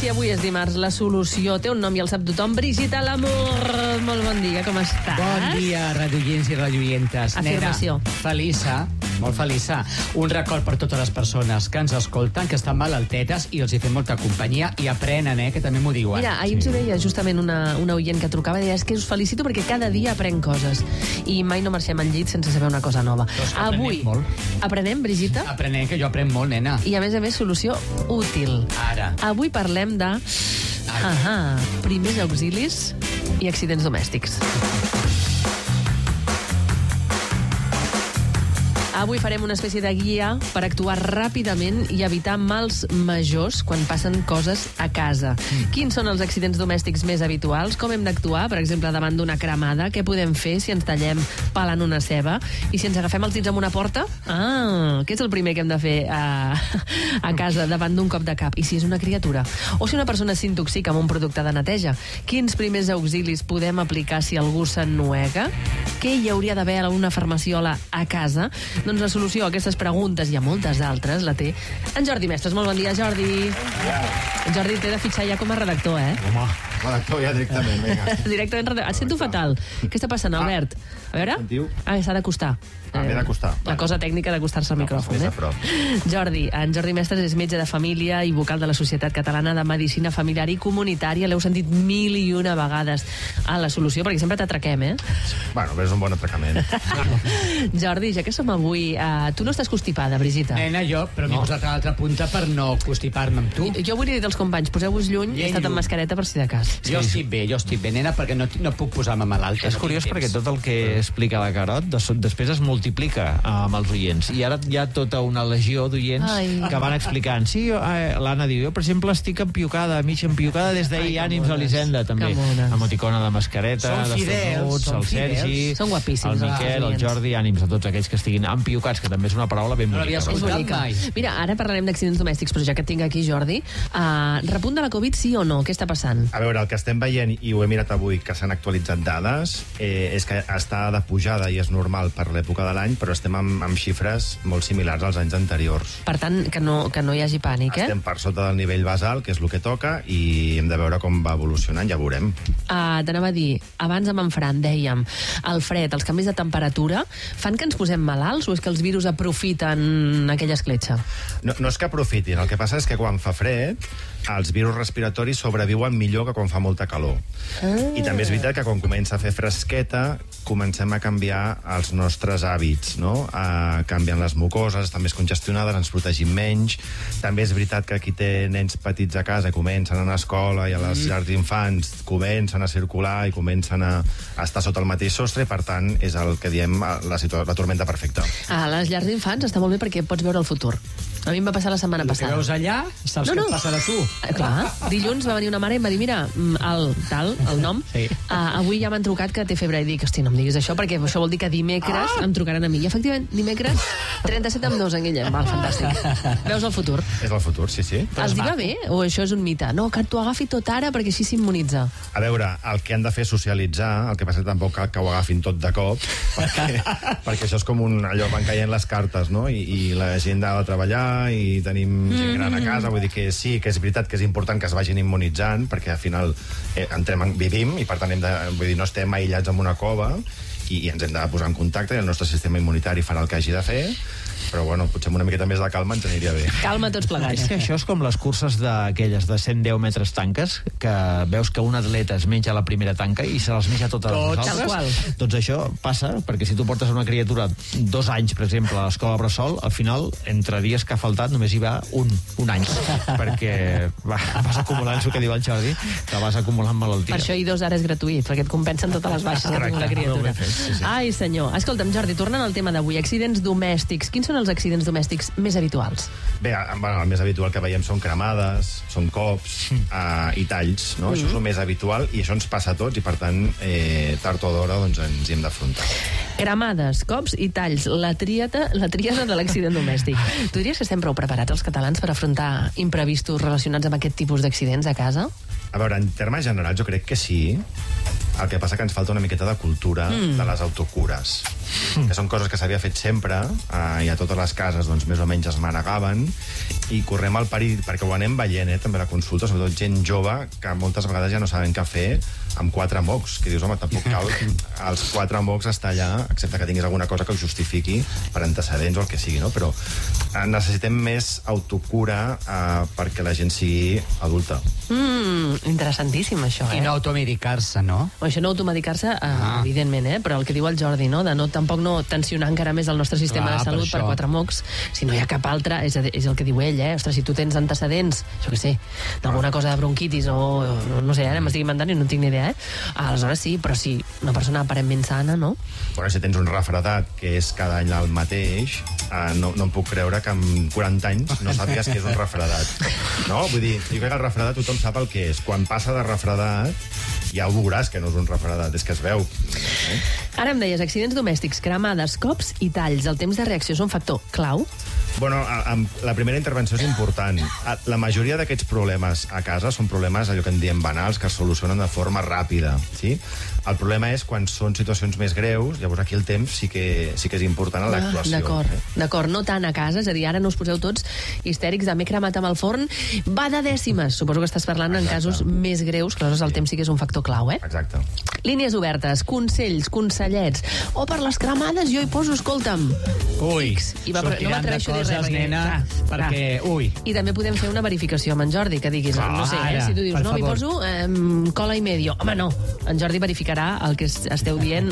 si avui és dimarts, la solució té un nom i el sap tothom. Brigitte Lamour, molt bon dia, com estàs? Bon dia, radioients i radioientes. Afirmació. Nena, feliça, molt feliça. Un record per totes les persones que ens escolten, que estan malaltetes i els hi fem molta companyia i aprenen, que també m'ho diuen. Mira, ahir ens ho deia justament una oient que trucava i deia, és que us felicito perquè cada dia aprenc coses i mai no marxem al llit sense saber una cosa nova. Doncs Avui aprenem, Brigitte? Aprenem, que jo aprenc molt, nena. I a més, solució útil. Ara. Avui parlem de primers auxilis i accidents domèstics. Avui farem una espècie de guia per actuar ràpidament i evitar mals majors quan passen coses a casa. Quins són els accidents domèstics més habituals? Com hem d'actuar, per exemple, davant d'una cremada? Què podem fer si ens tallem pelant una ceba? I si ens agafem els dits amb una porta? Què és el primer que hem de fer a casa davant d'un cop de cap? I si és una criatura? O si una persona s'intoxica amb un producte de neteja? Quins primers auxilis podem aplicar si algú s'ennuega? Què hi hauria d'haver a una farmaciola a casa? Doncs la solució a aquestes preguntes i a moltes altres la té en Jordi Mestres. Molt bon dia, Jordi. Jordi, t'he de fitxar ja com a redactor, Home, redactor ja directament, vinga. Directament redactor. Et sento fatal. Què està passant, Albert? A veure? Sentiu? S'ha d'acostar. M'he d'acostar. La cosa tècnica d'acostar-se al micròfon, més a prop. Jordi, en Jordi Mestres és metge de família i vocal de la Societat Catalana de Medicina Familiar i Comunitària. L'heu sentit 1001 vegades a la solució, perquè sempre t'atraquem, Bueno, és un bon atracament. Jordi, ja que som avui, tu no estàs constipada, Brigitte? Nena, jo, però m'he posat a l'altra punta per no constipar-me amb tu. Jo vull dir als companys, poseu-vos lluny, he estat amb mascareta per si de cas. Jo estic bé, nena, perquè no puc posar-me malalta. És curiós perquè tot el que explica la Carot després es multiplica amb els oients. I ara hi ha tota una legió d'oients que van explicant. Sí, l'Anna diu, jo per exemple estic empiucada, mig empiucada des d'ahir, ànims a l'Hisenda també. Emoticona de mascareta, d'estornuts, el Sergi, són guapíssims, el Miquel, el Jordi, ànims a tots aquells que estiguin empiucats, que també és una paraula ben bonica. És bonica. Mira, ara parlarem d'accidents domèstics, però ja que et tinc aquí, Jordi, repunt de la Covid, sí o no? Què està passant? A veure, el que estem veient, i ho he mirat avui, que s'han actualitzat dades, és que està de pujada i és normal per l'època de l'any, però estem amb xifres molt similars als anys anteriors. Per tant, que no hi hagi pànic, Estem per sota del nivell basal, que és el que toca, i hem de veure com va evolucionant, ja veurem. T'anava a dir, abans amb en Fran dèiem, el fred, els canvis de temperatura, fan que ens posem malalts o és que els virus aprofiten aquella escletxa? No és que aprofitin, el que passa és que quan fa fred, els virus respiratoris sobreviuen millor que quan fa molta calor. I també és veritat que quan comença a fer fresqueta comencem a canviar els nostres hàbits, no? Canvien les mucoses, estan més congestionades, ens protegim menys. També és veritat que qui té nens petits a casa comencen a anar a escola i a les llars d'infants comencen a circular i comencen a estar sota el mateix sostre, per tant, és el que diem la tormenta perfecta. A les llars d'infants està molt bé perquè pots veure el futur. A mi em va passar la setmana passada. El que veus allà, saps què et passarà a tu. Clar, dilluns va venir una mare i em va dir, mira, el nom, avui ja m'han trucat que té febre. I dic, hosti, no em diguis això, perquè això vol dir que dimecres em trucaran a mi. I efectivament, dimecres, 37,2 en Guillem. Val, fantàstic. Veus el futur. És el futur, sí. Els hi va bé o això és un mite? No, que t'ho agafi tot ara perquè així s'immunitza. A veure, el que han de fer és socialitzar, el que passa que tampoc cal que ho agafin tot de cop, perquè això és com allò van caient les cartes, no? I la gent ha de treballar i tenim gent gran a casa, vull dir que sí, que és veritat que és important que es vagin immunitzant, perquè al final vivim i per tant no estem aïllats en una cova i ens hem de posar en contacte i el nostre sistema immunitari farà el que hagi de fer, però bueno, potser amb una miqueta més de calma ens aniria bé. Calma tots plegats. És que això és com les curses d'aquelles de 110 metres tanques, que veus que un atleta es menja la primera tanca i se les menja totes les altres. Doncs això passa, perquè si tu portes una criatura 2 anys, per exemple, a l'escola Bressol, al final, entre dies que ha faltat, només hi va un any, perquè vas acumulant, això que diu el Jordi, que vas acumulant malaltia. Per això I2 ara és gratuït, perquè et compensen totes les baixes que tinc la criatura. Ai, senyor. Escolta'm, Jordi, tornant al tema d'avui, accidents domèstics. Quins són els accidents domèstics més habituals? Bé, el més habitual que veiem són cremades, són cops i talls, no? Això és el més habitual i això ens passa a tots i, per tant, tard o d'hora ens hi hem d'afrontar. Cremades, cops i talls, la tríada de l'accident domèstic. Tu diries que estem prou preparats els catalans per afrontar imprevistos relacionats amb aquest tipus d'accidents a casa? A veure, en termes generals jo crec que sí, El que passa que ens falta una miqueta de cultura de les autocures, que són coses que s'havia fet sempre, i a totes les cases doncs, més o menys es manegaven, i correm el perill, perquè ho anem veient, també a la consulta, sobretot gent jove, que moltes vegades ja no saben què fer amb 4 mocs, que dius, home, tampoc cal els 4 mocs estar allà, excepte que tinguis alguna cosa que ho justifiqui per antecedents o el que sigui, no? Però necessitem més autocura perquè la gent sigui adulta. Interessantíssim, això, I no automedicar-se, no? Això no automedicar-se, evidentment, però el que diu el Jordi, no? De tampoc no tensionar encara més el nostre sistema de salut per 4 mocs, si no hi ha cap altre, és el que diu ell, Ostres, si tu tens antecedents, jo què sé, d'alguna cosa de bronquitis o no sé, m'estic inventant i no tinc ni idea, aleshores sí, però si una persona aparentment sana, no? Bueno, si tens un refredat que és cada any el mateix, no em puc creure que amb 40 anys no sàpigues que és un refredat. No? Vull dir, jo crec que el refredat tothom sap el que és. Quan passa de refredat, ja ho veuràs que no és un refredat, és que es veu. Ara em deies, accidents domèstics, cremades, cops i talls. El temps de reacció és un factor clau? Bueno, la primera intervenció és important. La majoria d'aquests problemes a casa són problemes, allò que en diem banals, que es solucionen de forma ràpida, sí? El problema és quan són situacions més greus, llavors aquí el temps sí que és important en l'actuació. D'acord, no tant a casa, és a dir, ara no us poseu tots histèrics de m'he cremat amb el forn, va de dècimes. Suposo que estàs parlant en casos més greus, que aleshores el temps sí que és un factor clau, Exacte. Línies obertes, consells, consellets, o per les cremades jo hi poso, escolta'm. Ui, no m'atreveixo a dir res, nena, perquè... Ui. I també podem fer una verificació amb en Jordi, que diguis, no sé, si tu dius, no, m'hi poso cola i medio. Home, no, en Jordi verificarà el que esteu dient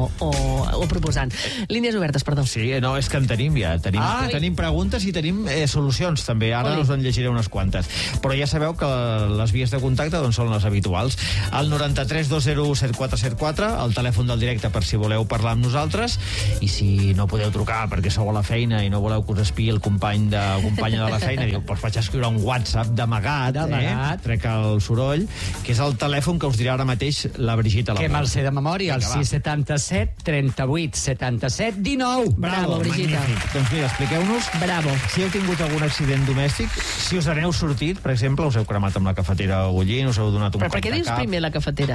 o proposant. Línies obertes, perdó. Sí, no, és que en tenim ja. Tenim preguntes i tenim solucions, també. Ara us en llegiré unes quantes. Però ja sabeu que les vies de contacte doncs, són les habituals. El 93 201 7474, el telèfon del directe per si voleu parlar amb nosaltres, i si no podeu trucar perquè sou a la feina i no voleu que us espiï el company de la feina, diu, doncs vaig escriure un WhatsApp d'amagat, trec el soroll, que és el telèfon que us dirà ara mateix la Brigitte. Que me'l sé de memòria, el 677 38 77 19. Bravo, Brigitte. Magnífic. Doncs mira, expliqueu-nos. Bravo. Si heu tingut algun accident domèstic, si us n'heu sortit, per exemple, us heu cremat amb la cafetera bullint, us heu donat un Però per què dius primer la cafetera?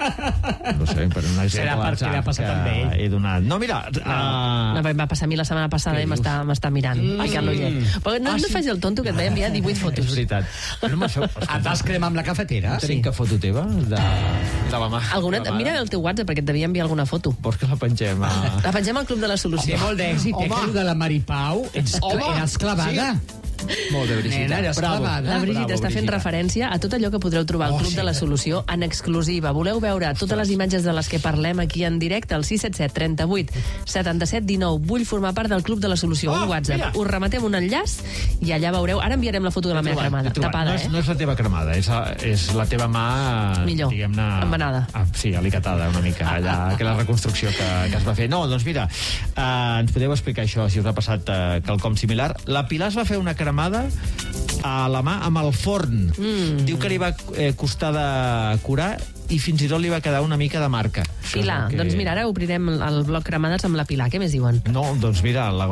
No sé, per un exemple. Serà perquè li ha passat amb ell. He donat. No, mira... No, va passar a mi la setmana passada i m'està mirant, picant l'ullet. Però no facis el tonto, que et vaig enviar 18 fotos. És veritat. Et vas cremar amb la cafetera? Tenim que foto teva de la mà. Mira el teu WhatsApp, perquè et devia enviar alguna foto. Vols que la pengem? La pengem al Club de la Solució. Sí, molt d'èxit, que el de la Maripau eres clavada. Molt bé, Brigitte. Nena, eres clavada. La Brigitte està fent referència a tot allò que podreu trobar al Club de la Solució en exclusiva. Voleu veure totes les imatges de les que parlem aquí en directe al 677 38 77 19. Vull formar part del Club de la Solució. Un WhatsApp. Us rematem un enllaç i allà veureu. Ara enviarem la foto de la meva cremada. Tapada, no és la teva cremada, és la teva mà... Millor, embenada. Sí, alicatada una mica, allà, que la reconstrucció que es va fer. No, doncs mira, ens podeu explicar això, si us ha passat quelcom similar. La Pilar es va fer una cremada a la mà amb el forn. Diu que li va costar de curar i fins i tot li va quedar una mica de marca. Pilar, doncs mira, ara obrirem el bloc cremades amb la Pilar. Què més diuen? No, doncs mira, la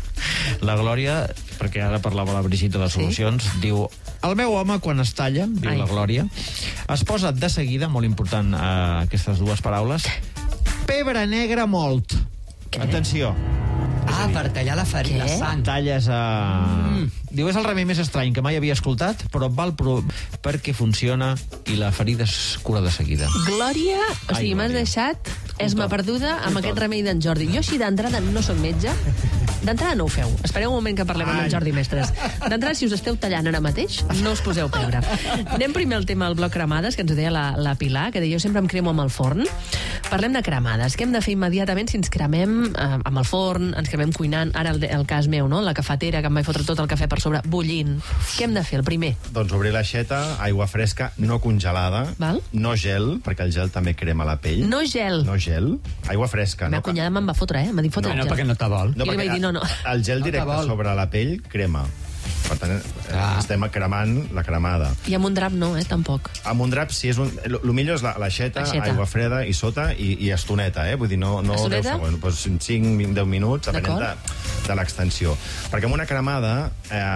Glòria, perquè ara parlava la Brigitte de solucions, diu, el meu home quan es talla, diu la Glòria, es posa de seguida, molt important aquestes dues paraules, pebre negre molt. Atenció. Per tallar la farina, la sang. Talles a... Diu, és el remei més estrany que mai havia escoltat, però val perquè funciona i la ferida es cura de seguida. Glòria, o sigui, m'has deixat esma perduda amb aquest remei d'en Jordi. Jo així d'entrada no soc metge. D'entrada no ho feu. Espereu un moment que parlem amb en Jordi Mestres. D'entrada, si us esteu tallant ara mateix, no us poseu pebre. Anem primer al tema del bloc cremades, que ens ho deia la Pilar, que deia, jo sempre em cremo amb el forn. Parlem de cremades. Què hem de fer immediatament si ens cremem amb el forn, ens cremem cuinant? Ara el cas meu, no? La cafetera, que em vaig fotre tot el cafè per sobre, bullint. Què hem de fer, el primer? Doncs obrir l'aixeta, aigua fresca, no congelada, no gel, perquè el gel també crema la pell. No gel? No gel, aigua fresca. La meva cunyada me'n va fotre, m'ha dit fotre el gel. No, perquè no te vol. No, perquè el gel directe sobre la pell crema. Per tant, estem cremant la cremada. I amb un drap no, tampoc. Amb un drap, sí, el millor és l'aixeta, aigua freda i sota, i estoneta, vull dir, no 10 segons, doncs 5-10 minuts, depenent de l'extensió. Perquè amb una cremada,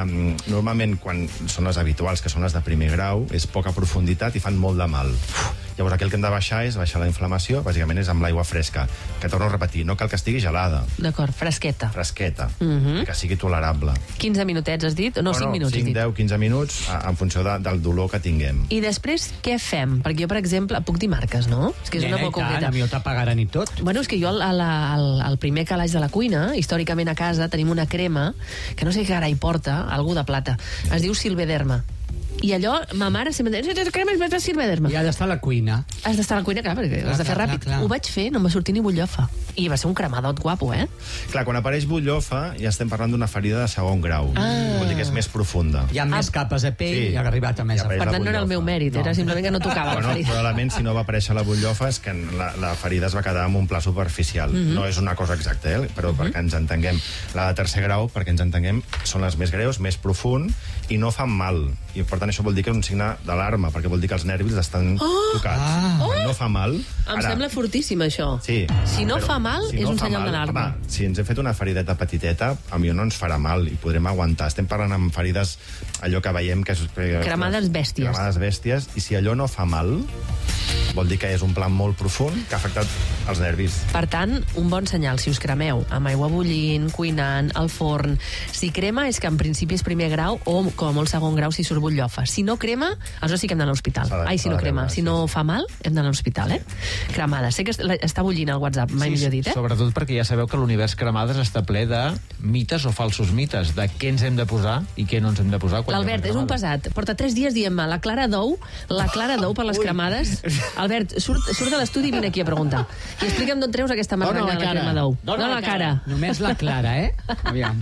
normalment, quan són les habituals, que són les de primer grau, és poca profunditat i fan molt de mal. Llavors, aquí el que hem de baixar és baixar la inflamació, bàsicament és amb l'aigua fresca, que torno a repetir, no cal que estigui gelada. D'acord, fresqueta. Fresqueta, que sigui tolerable. 15 minutets, has dit? No, 5 minuts. 5, 10, 15 minuts, en funció del dolor que tinguem. I després, què fem? Perquè jo, per exemple, puc dir marques, no? És que és una molt concreta. A mi ho t'apagaran i tot. Bueno, és que jo al primer calaix de la cuina, històricament a casa, tenim una crema, que no sé què ara hi porta, algú de plata. Es diu Silvederma. I allò, ma mare sempre deia, crema és de Silvederma. I ha d'estar a la cuina. Has d'estar a la cuina, clar, perquè has de fer ràpid. Clar. Ho vaig fer, no em va sortir ni butllofa. I va ser un cremadot guapo, eh? Clar, quan apareix butllofa, ja estem parlant d'una ferida de segon grau. Vol dir que és més profunda. Hi ha més capes de pell i ha arribat a més. Ja Per tant, no era el meu mèrit, era simplement que no tocava la ferida. Probablement, si no va aparèixer la butllofa, és que la ferida es va quedar en un pla superficial. No és una cosa exacta, però perquè ens entenguem. La de tercer grau, perquè ens entenguem, són les més greus, més profund, i no fan mal. I, per tant, això vol dir que és un signe d'alarma, perquè vol dir que els nervis estan tocats. No fa mal. Em sembla fortíssim, això. Sí. Si no fa mal, és un senyal d'alarma. Home, si ens hem fet una ferideta petiteta, a mi no ens farà mal i podrem aguantar. Estem parlant amb ferides, allò que veiem que és... Cremades bèsties. Cremades bèsties, i si allò no fa mal, vol dir que és un plan molt profund que ha afectat els nervis. Per tant, un bon senyal, si us cremeu amb aigua bullint, cuinant, al forn. Si crema és que en principi és primer grau o com a molt segon grau si surt butllofa. Si no crema, aleshores sí que hem d'anar a l'hospital. Si no crema, si no fa mal, hem d'anar a l'hospital, Cremada. Sé que està bullint el WhatsApp, mai millor dit, Sobretot perquè ja sabeu que l'univers cremades està ple de mites o falsos mites, de què ens hem de posar i què no ens hem de posar. L'Albert és un pesat. Porta 3 dies dient-me la clara d'ou per les cremades. Albert, surt de l'estudi i vine aquí a preguntar. I explica'm d'on treus aquesta marranga de la crema d'ou. Dóna la cara. Només la clara, Aviam.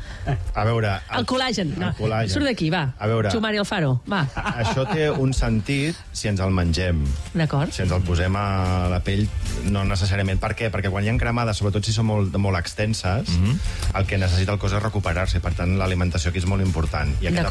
A veure... El col·làgen. El col·làgen. Surt d'aquí, va. A veure... Xumari Alfaro, va. Això té un sentit si ens el mengem. D'acord. Si ens el posem a la pell, no necessàriament. Per què? Perquè quan hi ha cremades, sobretot si són molt extenses, el que necessita el cos és recuperar-se. Per tant, l'alimentació aquí és molt important. I aquest